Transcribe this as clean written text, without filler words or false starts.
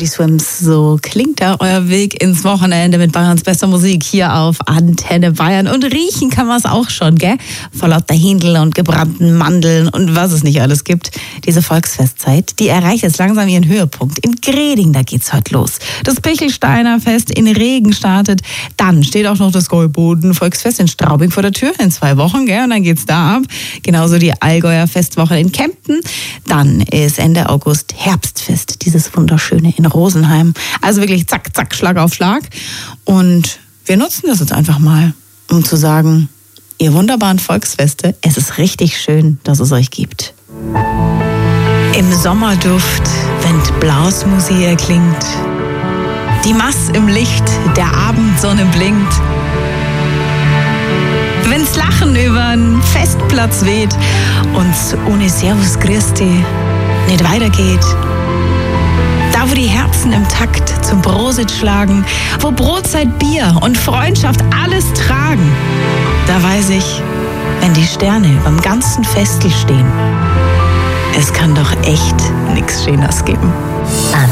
Body Swims. So klingt da euer Weg ins Wochenende mit Bayerns bester Musik hier auf Antenne Bayern. Und riechen kann man es auch schon, gell? Vor lauter Händel und gebrannten Mandeln und was es nicht alles gibt. Diese Volksfestzeit, die erreicht jetzt langsam ihren Höhepunkt. In Greding, da geht's heute los. Das Pichelsteiner Fest in Regen startet. Dann steht auch noch das Gäuboden Volksfest in Straubing vor der Tür in 2 Wochen, gell? Und dann geht's da ab. Genauso die Allgäuer Festwoche in Kempten. Dann ist Ende August Herbstfest, dieses wunderschöne in Rosenheim. Also wirklich zack, zack, Schlag auf Schlag. Und wir nutzen das jetzt einfach mal, um zu sagen, ihr wunderbaren Volksfeste, es ist richtig schön, dass es euch gibt. Im Sommerduft, wenn Blasmusik erklingt, die Mass im Licht der Abendsonne blinkt, wenn's Lachen übern Festplatz weht und ohne Servus Christi nicht weitergeht. Da, wo die Herzen im Takt zum Prosit schlagen, wo Brotzeit, Bier und Freundschaft alles tragen, da weiß ich, wenn die Sterne beim ganzen Festel stehen, es kann doch echt nix Schöneres geben.